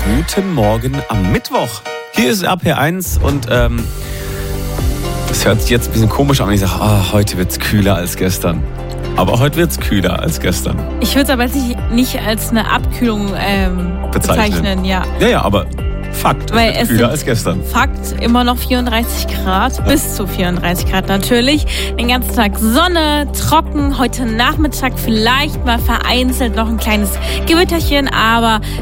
Guten Morgen am Mittwoch. Hier ist RPR1 und das hört sich jetzt ein bisschen komisch an. Ich sage, heute wird es kühler als gestern. Aber heute wird es kühler als gestern. Ich würde es aber nicht als eine Abkühlung bezeichnen. Ja, aber Fakt, weil es wird kühler als gestern. Fakt, immer noch 34 Grad, ja. Bis zu 34 Grad natürlich. Den ganzen Tag Sonne, trocken. Heute Nachmittag vielleicht mal vereinzelt noch ein kleines Gewitterchen, aber